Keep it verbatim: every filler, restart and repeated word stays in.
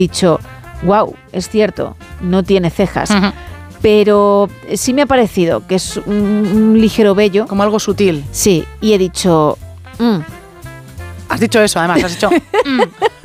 dicho, wow, es cierto, no tiene cejas. Uh-huh. Pero sí me ha parecido que es un, un ligero vello. Como algo sutil. Sí, y he dicho... Mm. Has dicho eso, además, has dicho... mm.